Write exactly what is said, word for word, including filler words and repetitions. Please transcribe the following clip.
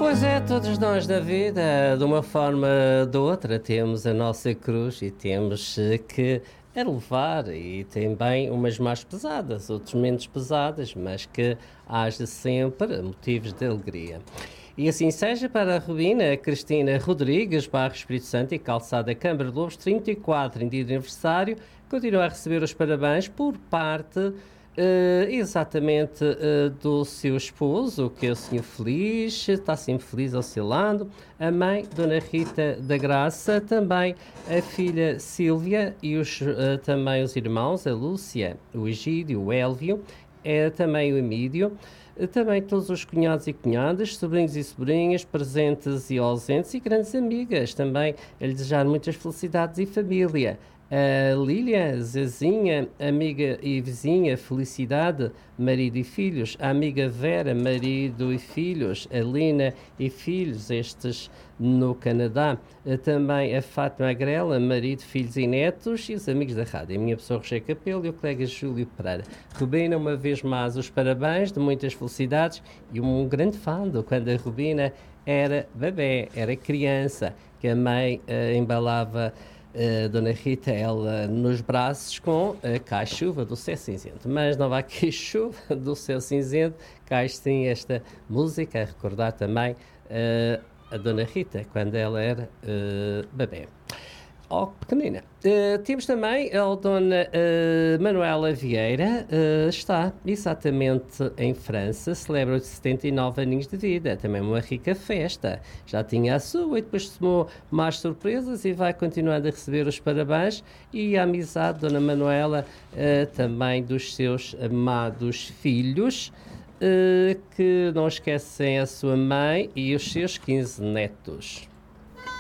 Pois é, todos nós na vida, de uma forma ou de outra, temos a nossa cruz e temos eh, que a levar, e também umas mais pesadas, outras menos pesadas, mas que haja sempre motivos de alegria. E assim seja para a Rubina Cristina Rodrigues, Bairro Espírito Santo e Calçada Câmara de Lobos, trinta e quatro, em dia de aniversário, continua a receber os parabéns por parte Uh, exatamente uh, do seu esposo, que é o senhor Feliz, está sempre feliz oscilando, a mãe, Dona Rita da Graça, também a filha Sílvia e os, uh, também os irmãos, a Lúcia, o Egídio, o Élvio, é, também o Emílio, uh, também todos os cunhados e cunhadas, sobrinhos e sobrinhas, presentes e ausentes e grandes amigas, também a lhe desejar muitas felicidades e família. A Lília, Zezinha, amiga e vizinha, Felicidade, marido e filhos. A amiga Vera, marido e filhos. A Lina e filhos, estes no Canadá. Também a Fátima Agrela, marido, filhos e netos. E os amigos da rádio. A minha pessoa, Roger Capelo, e o colega Júlio Pereira. Rubina, uma vez mais, os parabéns, de muitas felicidades. E um grande fã do quando a Rubina era bebê, era criança, que a mãe uh, embalava a Dona Rita, ela nos braços com a Cai Chuva do Céu Cinzento. Mas não vai cair chuva do Céu Cinzento, cai sim esta música a recordar também uh, a Dona Rita, quando ela era uh, bebê. Oh, pequenina. Uh, temos também a Dona uh, Manuela Vieira, uh, está exatamente em França, celebra os setenta e nove aninhos de vida, também uma rica festa. Já tinha a sua e depois tomou mais surpresas e vai continuando a receber os parabéns e a amizade, Dona Manuela, uh, também dos seus amados filhos, uh, que não esquecem a sua mãe e os seus quinze netos.